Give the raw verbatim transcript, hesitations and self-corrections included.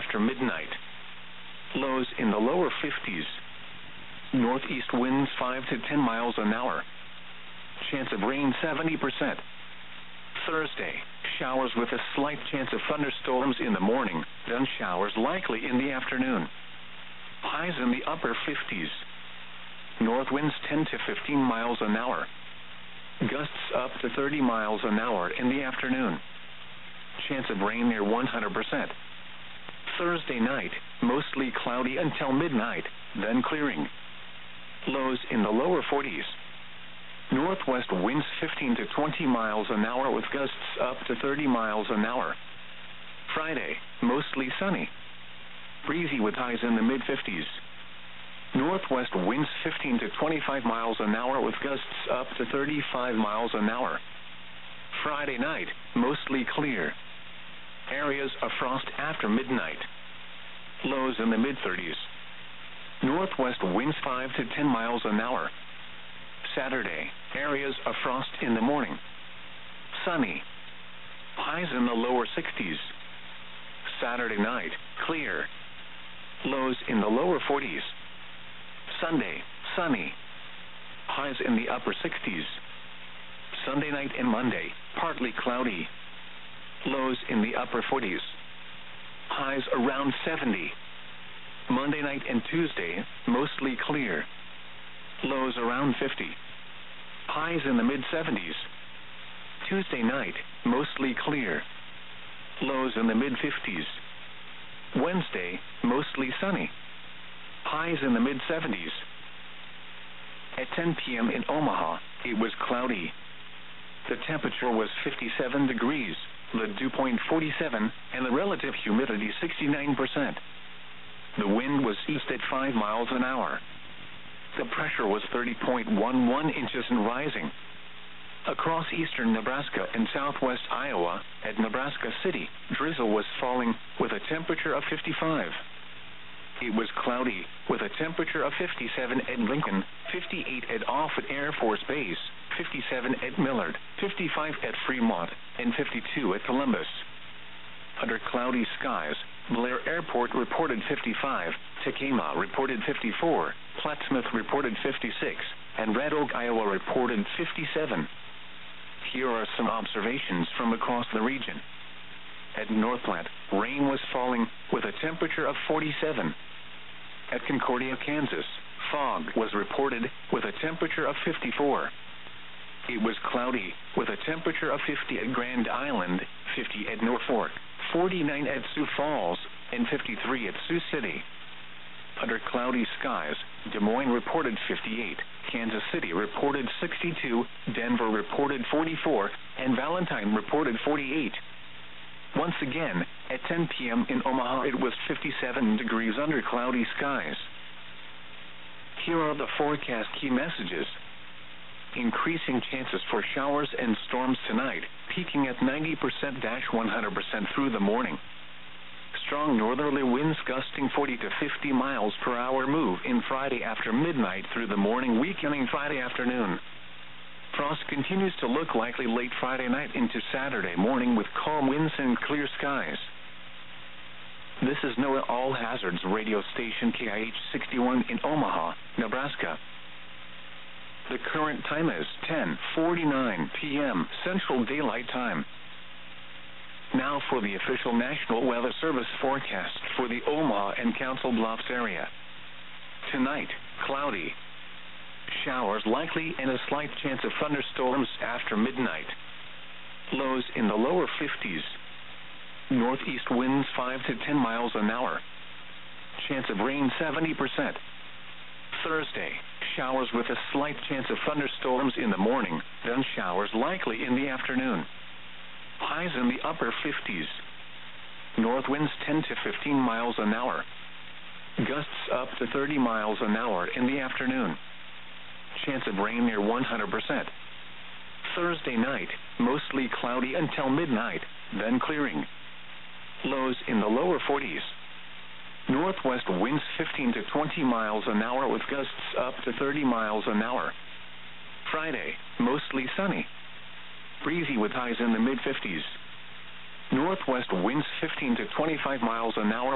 after midnight. Lows in the lower fifties. Northeast winds five to ten miles an hour. Chance of rain seventy percent. Thursday, showers with a slight chance of thunderstorms in the morning, then showers likely in the afternoon. Highs in the upper fifties. North winds ten to fifteen miles an hour. Gusts up to thirty miles an hour in the afternoon. Chance of rain near one hundred percent. Thursday night, mostly cloudy until midnight, then clearing. Lows in the lower forties. Northwest winds fifteen to twenty miles an hour with gusts up to thirty miles an hour. Friday, mostly sunny. Breezy with highs in the mid-fifties. Northwest winds fifteen to twenty-five miles an hour with gusts up to thirty-five miles an hour. Friday night, mostly clear. Areas of frost after midnight. Lows in the mid-thirties. Northwest winds five to ten miles an hour. Saturday, areas of frost in the morning. Sunny. Highs in the lower sixties. Saturday night, clear. Lows in the lower forties. Sunday, sunny. Highs in the upper sixties. Sunday night and Monday, partly cloudy. Lows in the upper forties. Highs around seventy. Monday night and Tuesday, mostly clear. Lows around fifty. Highs in the mid-seventies. Tuesday night, mostly clear. Lows in the mid-fifties. Wednesday, mostly sunny. Highs in the mid-seventies. At ten p.m. in Omaha, it was cloudy. The temperature was fifty-seven degrees, the dew point forty-seven, and the relative humidity sixty-nine percent. The wind was east at five miles an hour. The pressure was thirty point one one inches and rising. Across eastern Nebraska and southwest Iowa, at Nebraska City, drizzle was falling, with a temperature of fifty-five. It was cloudy, with a temperature of fifty-seven at Lincoln, fifty-eight at Offutt Air Force Base, fifty-seven at Millard, fifty-five at Fremont, and fifty-two at Columbus. Under cloudy skies, Blair Airport reported fifty-five, Tacoma reported fifty-four, Plattsmouth reported fifty-six, and Red Oak, Iowa reported fifty-seven. Here are some observations from across the region. At North Platte, rain was falling, with a temperature of forty-seven. At Concordia, Kansas, fog was reported, with a temperature of fifty-four. It was cloudy, with a temperature of fifty at Grand Island, fifty at Norfolk, forty-nine at Sioux Falls, and fifty-three at Sioux City. Under cloudy skies, Des Moines reported fifty-eight, Kansas City reported sixty-two, Denver reported forty-four, and Valentine reported forty-eight. Once again, at ten p.m. in Omaha, it was fifty-seven degrees under cloudy skies. Here are the forecast key messages. Increasing chances for showers and storms tonight, peaking at ninety percent to one hundred percent through the morning. Strong northerly winds gusting forty to fifty miles per hour move in Friday after midnight through the morning, weakening Friday afternoon. Frost continues to look likely late Friday night into Saturday morning with calm winds and clear skies. This is NOAA All Hazards radio station K I H sixty-one in Omaha, Nebraska. The current time is ten forty-nine p.m. Central Daylight Time. Now for the official National Weather Service forecast for the Omaha and Council Bluffs area. Tonight, cloudy. Showers likely and a slight chance of thunderstorms after midnight. Lows in the lower fifties. Northeast winds five to ten miles an hour. Chance of rain seventy percent. Thursday, showers with a slight chance of thunderstorms in the morning, then showers likely in the afternoon. Highs in the upper fifties. North winds ten to fifteen miles an hour. Gusts up to thirty miles an hour in the afternoon. Chance of rain near one hundred percent. Thursday night, mostly cloudy until midnight, then clearing. Lows in the lower forties. Northwest winds fifteen to twenty miles an hour with gusts up to thirty miles an hour. Friday, mostly sunny. Breezy with highs in the mid-fifties. Northwest winds fifteen to twenty-five miles an hour